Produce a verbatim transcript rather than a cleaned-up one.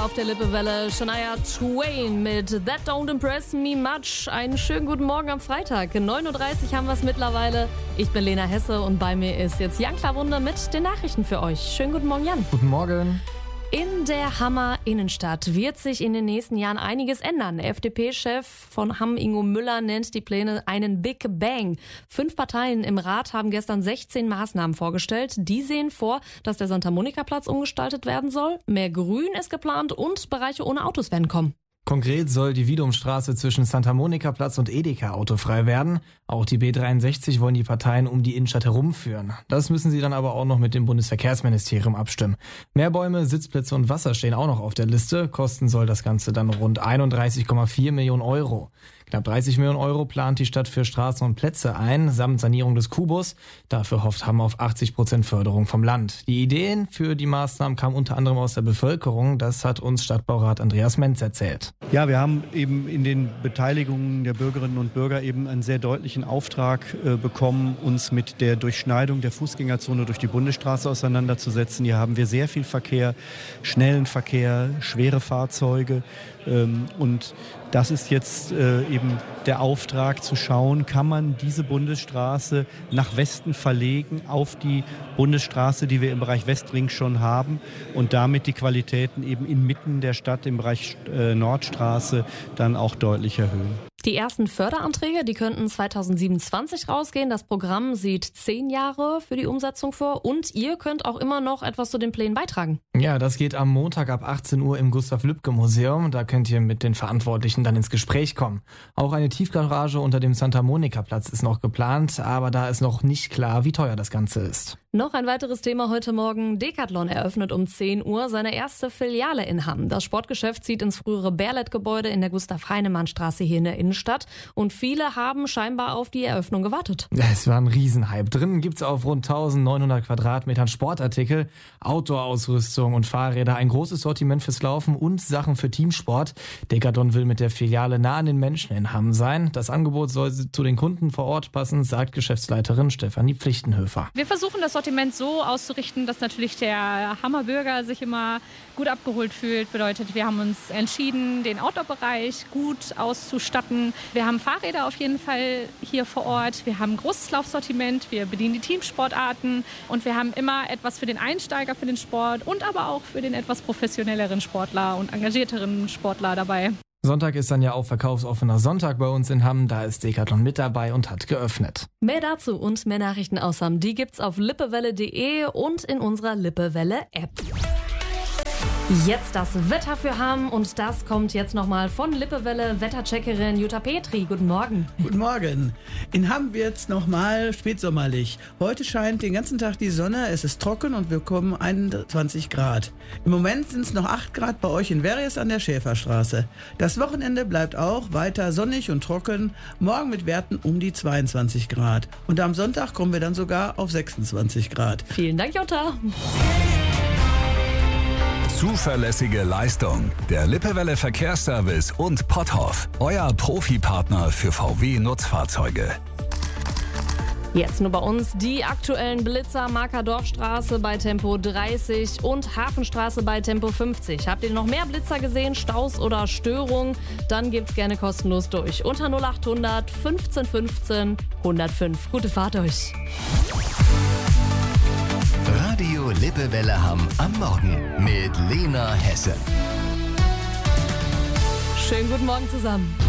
auf der Lippewelle. Shania Twain mit That Don't Impress Me Much. Einen schönen guten Morgen am Freitag. neun Uhr dreißig haben wir es mittlerweile. Ich bin Lena Hesse und bei mir ist jetzt Jan Klawunde mit den Nachrichten für euch. Schönen guten Morgen, Jan. Guten Morgen. In der Hammer Innenstadt wird sich in den nächsten Jahren einiges ändern. Der F D P-Chef von Hamm, Ingo Müller, nennt die Pläne einen Big Bang. Fünf Parteien im Rat haben gestern sechzehn Maßnahmen vorgestellt. Die sehen vor, dass der Santa-Monika-Platz umgestaltet werden soll. Mehr Grün ist geplant und Bereiche ohne Autos werden kommen. Konkret soll die Wiedumstraße zwischen Santa-Monika-Platz und Edeka autofrei werden. Auch die B dreiundsechzig wollen die Parteien um die Innenstadt herumführen. Das müssen sie dann aber auch noch mit dem Bundesverkehrsministerium abstimmen. Mehr Bäume, Sitzplätze und Wasser stehen auch noch auf der Liste. Kosten soll das Ganze dann rund einunddreißig Komma vier Millionen Euro. Knapp dreißig Millionen Euro plant die Stadt für Straßen und Plätze ein, samt Sanierung des Kubus. Dafür hofft Hamm auf achtzig Prozent Förderung vom Land. Die Ideen für die Maßnahmen kamen unter anderem aus der Bevölkerung. Das hat uns Stadtbaurat Andreas Menz erzählt. Ja, wir haben eben in den Beteiligungen der Bürgerinnen und Bürger eben einen sehr deutlichen Auftrag äh, bekommen, uns mit der Durchschneidung der Fußgängerzone durch die Bundesstraße auseinanderzusetzen. Hier haben wir sehr viel Verkehr, schnellen Verkehr, schwere Fahrzeuge ähm, und das ist jetzt äh, eben der Auftrag zu schauen, kann man diese Bundesstraße nach Westen verlegen auf die Bundesstraße, die wir im Bereich Westring schon haben und damit die Qualitäten eben inmitten der Stadt im Bereich äh, Nordstraße dann auch deutlich erhöhen. Die ersten Förderanträge, die könnten zweitausendsiebenundzwanzig rausgehen. Das Programm sieht zehn Jahre für die Umsetzung vor und ihr könnt auch immer noch etwas zu den Plänen beitragen. Ja, das geht am Montag ab achtzehn Uhr im Gustav-Lübcke-Museum. Da könnt ihr mit den Verantwortlichen dann ins Gespräch kommen. Auch eine Tiefgarage unter dem Santa-Monika-Platz ist noch geplant, aber da ist noch nicht klar, wie teuer das Ganze ist. Noch ein weiteres Thema heute Morgen. Decathlon eröffnet um zehn Uhr seine erste Filiale in Hamm. Das Sportgeschäft zieht ins frühere Berlet-Gebäude in der Gustav-Heinemann-Straße hier in der Innenstadt. Und viele haben scheinbar auf die Eröffnung gewartet. Es war ein Riesenhype. Drinnen gibt es auf rund eintausendneunhundert Quadratmetern Sportartikel, Outdoor-Ausrüstung und Fahrräder, ein großes Sortiment fürs Laufen und Sachen für Teamsport. Decathlon will mit der Filiale nah an den Menschen in Hamm sein. Das Angebot soll zu den Kunden vor Ort passen, sagt Geschäftsleiterin Stefanie Pflichtenhöfer. Wir versuchen das Sortiment so auszurichten, dass natürlich der Hammer Bürger sich immer gut abgeholt fühlt. Bedeutet, wir haben uns entschieden, den Outdoor-Bereich gut auszustatten. Wir haben Fahrräder auf jeden Fall hier vor Ort. Wir haben ein großes Laufsortiment. Wir bedienen die Teamsportarten. Und wir haben immer etwas für den Einsteiger, für den Sport und aber auch für den etwas professionelleren Sportler und engagierteren Sportler dabei. Sonntag ist dann ja auch verkaufsoffener Sonntag bei uns in Hamm. Da ist Decathlon mit dabei und hat geöffnet. Mehr dazu und mehr Nachrichten aus Hamm, die gibt's auf lippewelle punkt de und in unserer Lippewelle-App. Jetzt das Wetter für Hamm und das kommt jetzt nochmal von Lippewelle Wettercheckerin Jutta Petri. Guten Morgen. Guten Morgen. In Hamm wird's nochmal spätsommerlich. Heute scheint den ganzen Tag die Sonne, es ist trocken und wir bekommen einundzwanzig Grad. Im Moment sind es noch acht Grad bei euch in Verries an der Schäferstraße. Das Wochenende bleibt auch weiter sonnig und trocken, morgen mit Werten um die zweiundzwanzig Grad. Und am Sonntag kommen wir dann sogar auf sechsundzwanzig Grad. Vielen Dank, Jutta. Zuverlässige Leistung. Der Lippewelle Verkehrsservice und Potthoff. Euer Profipartner für V W-Nutzfahrzeuge. Jetzt nur bei uns die aktuellen Blitzer. Markerdorfstraße bei Tempo dreißig und Hafenstraße bei Tempo fünfzig. Habt ihr noch mehr Blitzer gesehen, Staus oder Störungen? Dann gebt's gerne kostenlos durch. Unter null achthundert fünfzehn fünfzehn hundertfünf. Gute Fahrt euch. Radio Lippewelle Hamm am Morgen mit Lena Hesse. Schönen guten Morgen zusammen.